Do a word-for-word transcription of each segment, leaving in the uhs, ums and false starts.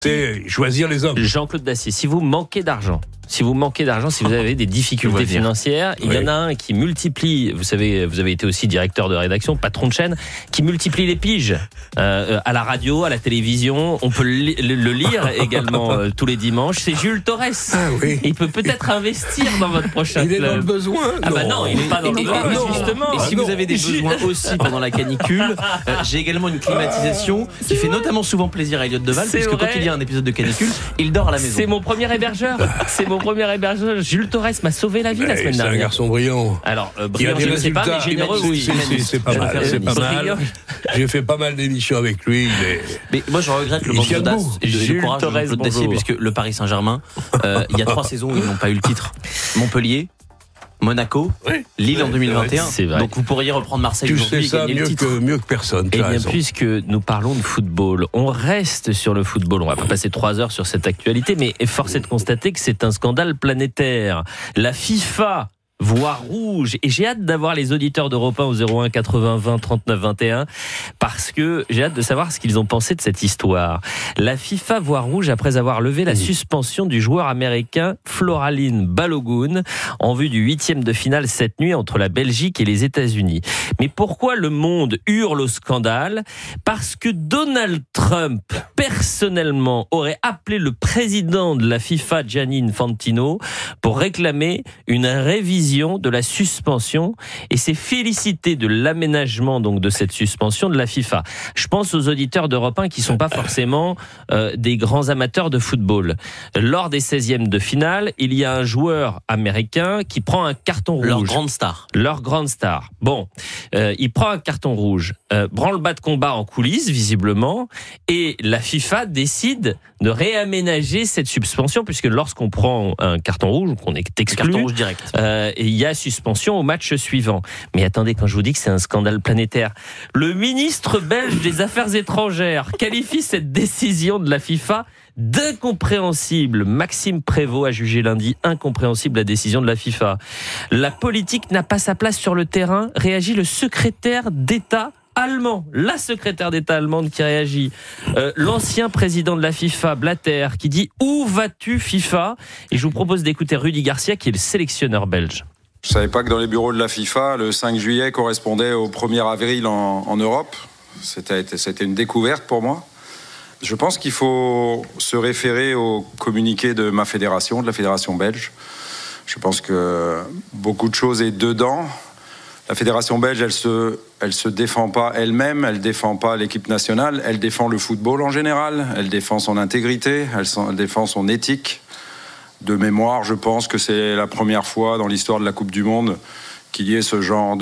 C'est choisir les hommes. Jean-Claude Dacier, si vous manquez d'argent, si vous manquez d'argent, si vous avez des difficultés financières, il y en a un qui multiplie, vous savez, vous avez été aussi directeur de rédaction, patron de chaîne, qui multiplie les piges euh, à la radio, à la télévision. On peut le, le, le lire également euh, tous les dimanches. C'est Jules Torres. Ah, oui. Il peut peut-être investir dans votre prochain il club. Il est dans le besoin. Ah bah non, il n'est pas dans le besoin, non. justement. Et si ah vous avez des besoins aussi pendant la canicule, euh, j'ai également une climatisation qui fait notamment souvent plaisir à Elliott Deval, C'est puisque vrai. quand il y a un épisode de canicule, il dort à la maison. C'est mon premier hébergeur. C'est mon premier hébergeur. Jules Torres m'a sauvé la vie la semaine C'est un dernière. garçon brillant. Alors, euh, Qui a brillant, des je ne sais pas, mais résultats. généreux, C'est- oui. c'est- c'est- C'est pas Je vais mal. faire C'est une pas brillant. mal. J'ai fait pas mal d'émissions avec lui. Il est... Mais moi, je regrette le Il manque tient d'audace debout. et de- Jules de courage de Torres, Jean-Claude Dacier, bonjour. puisque le Paris Saint-Germain, euh, il y a trois saisons où ils n'ont pas eu le titre. Montpellier, Monaco, Oui. Lille en deux mille vingt et un. C'est vrai. Donc vous pourriez reprendre Marseille Tu aujourd'hui sais et ça gagner le mieux titre. que, mieux que personne. Eh Tu as bien, raison. puisque nous parlons de football, on reste sur le football. On va pas passer trois heures sur cette actualité, mais force est de constater que c'est un scandale planétaire. La FIFA voit rouge, et j'ai hâte d'avoir les auditeurs d'Europe un au zéro un quatre-vingts vingt trente-neuf vingt et un, parce que j'ai hâte de savoir ce qu'ils ont pensé de cette histoire. La FIFA voit rouge après avoir levé la suspension du joueur américain Floraline Balogun en vue du huitième de finale cette nuit entre la Belgique et les États-Unis. Mais pourquoi le monde hurle au scandale ? Parce que Donald Trump, personnellement, aurait appelé le président de la FIFA, Gianni Infantino, pour réclamer une révision de la suspension et s'est félicité de l'aménagement donc de cette suspension de la FIFA. Je pense aux auditeurs d'Europe un qui sont pas forcément euh, des grands amateurs de football. Lors des seizièmes de finale, il y a un joueur américain qui prend un carton rouge. Leur grande star. Leur grande star. Bon, euh, il prend un carton rouge, euh, branle-bas de combat en coulisses, visiblement, et la FIFA décide de réaménager cette suspension, puisque lorsqu'on prend un carton rouge, qu'on est exclu, Carton rouge direct. euh, il y a suspension au match suivant. Mais attendez, quand je vous dis que c'est un scandale planétaire, le ministre belge des Affaires étrangères qualifie cette décision de la FIFA d'incompréhensible. Maxime Prévost a jugé lundi incompréhensible la décision de la FIFA. La politique n'a pas sa place sur le terrain, réagit le secrétaire d'État allemand, la secrétaire d'État allemande qui réagit, euh, l'ancien président de la FIFA, Blatter, qui dit « Où vas-tu FIFA ?» Et je vous propose d'écouter Rudy Garcia, qui est le sélectionneur belge. Je ne savais pas que dans les bureaux de la FIFA, le cinq juillet correspondait au premier avril en, en Europe. C'était, c'était une découverte pour moi. Je pense qu'il faut se référer au communiqué de ma fédération, de la fédération belge. Je pense que beaucoup de choses est dedans. La fédération belge, elle se, elle se défend pas elle-même, elle défend pas l'équipe nationale, elle défend le football en général, elle défend son intégrité, elle, elle défend son éthique. De mémoire, je pense que c'est la première fois dans l'histoire de la Coupe du Monde qu'il y ait ce genre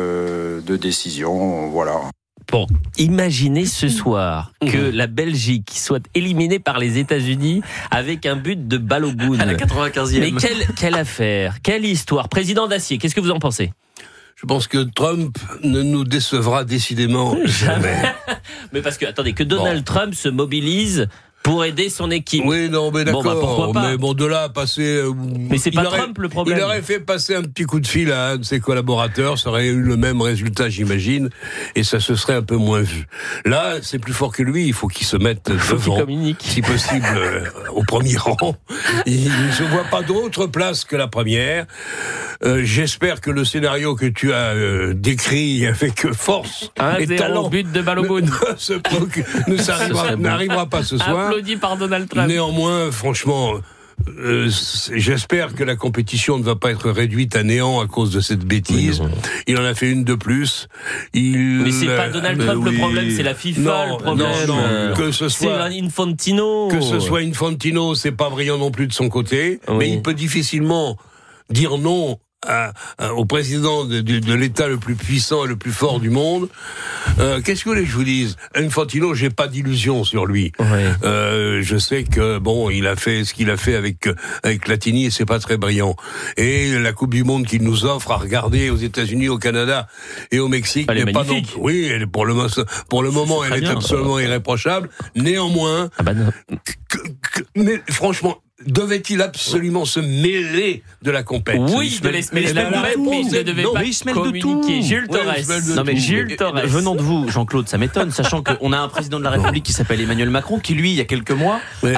de, de décision. Voilà. Bon, imaginez ce soir que la Belgique soit éliminée par les États-Unis avec un but de Balogun. À la quatre-vingt-quinzième. Mais quelle, quelle affaire, quelle histoire. Président Dacier, qu'est-ce que vous en pensez ? Je pense que Trump ne nous décevra décidément jamais. Mais parce que, attendez, que Donald bon. Trump se mobilise pour aider son équipe. Oui, non, mais d'accord. Bon, bah, pourquoi pas. Mais bon, de là à passer. Euh, mais c'est pas aurait, Trump le problème. Il aurait fait passer un petit coup de fil à un de ses collaborateurs, ça aurait eu le même résultat, j'imagine, et ça se serait un peu moins vu. Là, c'est plus fort que lui, il faut qu'il se mette devant, si possible, euh, au premier rang. Il ne se voit pas d'autre place que la première. Euh, j'espère que le scénario que tu as euh, décrit avec force et talent, but de Balogun, ne, ne s'arrivera, n'arrivera pas ce soir. Applaudi par Donald Trump. Néanmoins, franchement, euh, j'espère que la compétition ne va pas être réduite à néant à cause de cette bêtise. Il en a fait une de plus. Il, mais c'est pas Donald Trump oui. le problème, c'est la FIFA non, le problème. Non, non, que ce soit c'est Infantino. Que ce soit Infantino, c'est pas brillant non plus de son côté, oui. Mais il peut difficilement dire non À, à, au président de, de, de l'État le plus puissant et le plus fort du monde. Euh, qu'est-ce que vous voulez que je vous dise ? Infantino, j'ai pas d'illusion sur lui. Ouais. Euh, je sais que bon, il a fait ce qu'il a fait avec avec Platini et c'est pas très brillant. Et la Coupe du Monde qu'il nous offre à regarder aux États-Unis, au Canada et au Mexique elle n'est est pas non. Oui, elle, pour le pour le moment, elle est bien, absolument irréprochable. Néanmoins, ah bah non. que, que, mais franchement. devait-il absolument se mêler de la compétition? Oui, de l'es- mais, mais, la, la réponse il ne devait non, pas mais il se mêle de communiquer. tout. Jules Ouais, Torres. il se mêle de Non mais tout. Jules Torres. Venant de vous, Jean-Claude, ça m'étonne, sachant qu'on a un président de la République qui s'appelle Emmanuel Macron, qui lui, il y a quelques mois, Ouais.